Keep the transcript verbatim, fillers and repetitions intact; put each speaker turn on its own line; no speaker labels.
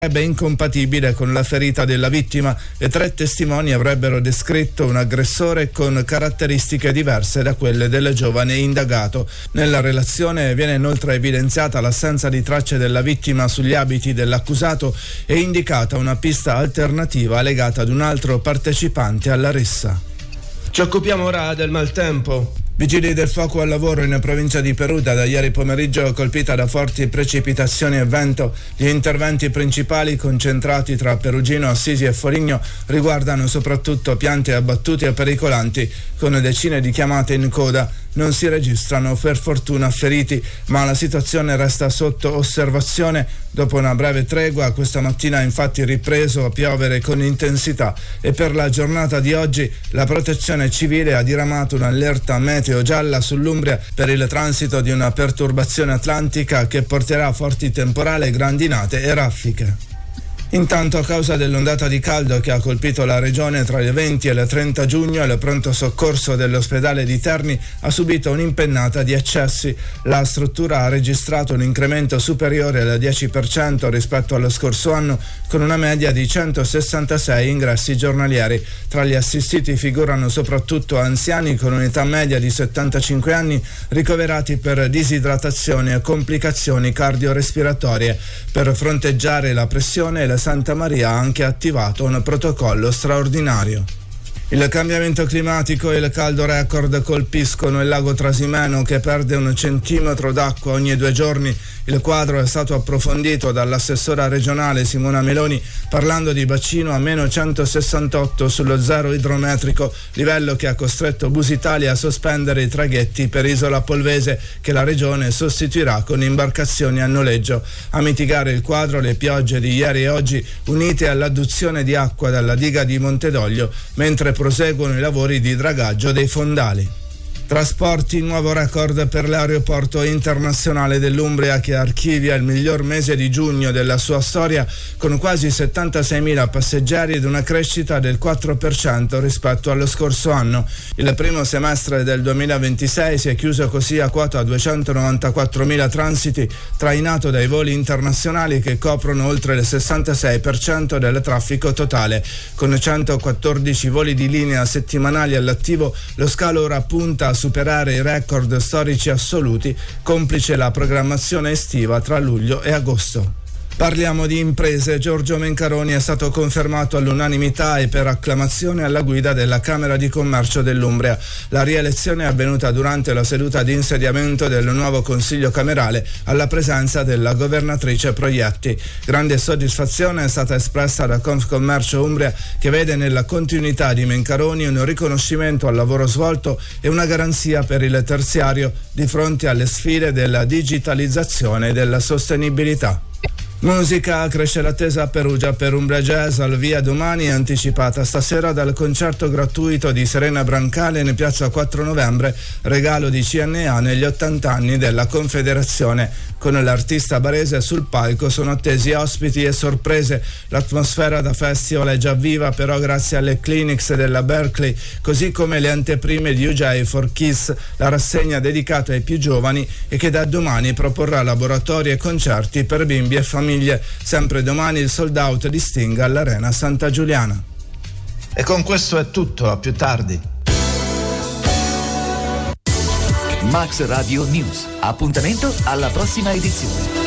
sarebbe incompatibile con la ferita della vittima e tre testimoni avrebbero descritto un aggressore con caratteristiche diverse da quelle del giovane indagato. Nella relazione viene inoltre evidenziata l'assenza di tracce della vittima sugli abiti dell'accusato e indicata una pista alternativa legata ad un altro partecipante alla rissa.
Ci occupiamo ora del maltempo.
Vigili del fuoco al lavoro in provincia di Perugia, da ieri pomeriggio colpita da forti precipitazioni e vento. Gli interventi principali, concentrati tra Perugino, Assisi e Foligno, riguardano soprattutto piante abbattute e pericolanti, con decine di chiamate in coda. Non si registrano per fortuna feriti, ma la situazione resta sotto osservazione. Dopo una breve tregua, questa mattina ha infatti ripreso a piovere con intensità e per la giornata di oggi la Protezione Civile ha diramato un'allerta meteo gialla sull'Umbria per il transito di una perturbazione atlantica che porterà forti temporali, grandinate e raffiche. Intanto, a causa dell'ondata di caldo che ha colpito la regione tra il venti e il trenta giugno, il pronto soccorso dell'ospedale di Terni ha subito un'impennata di accessi. La struttura ha registrato un incremento superiore al dieci per cento rispetto allo scorso anno, con una media di centosessantasei ingressi giornalieri. Tra gli assistiti figurano soprattutto anziani con un'età media di settantacinque anni ricoverati per disidratazione e complicazioni cardiorespiratorie. Per fronteggiare la pressione, la Santa Maria ha anche attivato un protocollo straordinario. Il cambiamento climatico e il caldo record colpiscono il lago Trasimeno, che perde un centimetro d'acqua ogni due giorni. Il quadro è stato approfondito dall'assessora regionale Simona Meloni, parlando di bacino a meno centosessantotto sullo zero idrometrico, livello che ha costretto Busitalia a sospendere i traghetti per Isola Polvese, che la regione sostituirà con imbarcazioni a noleggio. A mitigare il quadro le piogge di ieri e oggi, unite all'adduzione di acqua dalla diga di Montedoglio, mentre proseguono i lavori di dragaggio dei fondali. Trasporti, nuovo record per l'aeroporto internazionale dell'Umbria, che archivia il miglior mese di giugno della sua storia con quasi settantaseimila passeggeri ed una crescita del quattro per cento rispetto allo scorso anno. Il primo semestre del duemilaventisei si è chiuso così a quota duecentonovantaquattromila transiti, trainato dai voli internazionali che coprono oltre il sessantasei per cento del traffico totale. Con centoquattordici voli di linea settimanali all'attivo, lo scalo ora punta a superare i record storici assoluti, complice la programmazione estiva tra luglio e agosto. Parliamo di imprese. Giorgio Mencaroni è stato confermato all'unanimità e per acclamazione alla guida della Camera di Commercio dell'Umbria. La rielezione è avvenuta durante la seduta di insediamento del nuovo Consiglio Camerale alla presenza della governatrice Proietti. Grande soddisfazione è stata espressa da Confcommercio Umbria, che vede nella continuità di Mencaroni un riconoscimento al lavoro svolto e una garanzia per il terziario di fronte alle sfide della digitalizzazione e della sostenibilità. Musica, cresce l'attesa a Perugia per Umbria Jazz al Via Domani, anticipata stasera dal concerto gratuito di Serena Brancale in piazza quattro novembre, regalo di C N A negli ottanta anni della Confederazione. Con l'artista barese sul palco sono attesi ospiti e sorprese. L'atmosfera da festival è già viva, però grazie alle clinics della Berkeley, così come le anteprime di U J for Kids, la rassegna dedicata ai più giovani e che da domani proporrà laboratori e concerti per bimbi e famiglie. Sempre domani il sold out di Sting all'Arena Santa Giuliana.
E con questo è tutto, a più tardi.
Max Radio News. Appuntamento alla prossima edizione.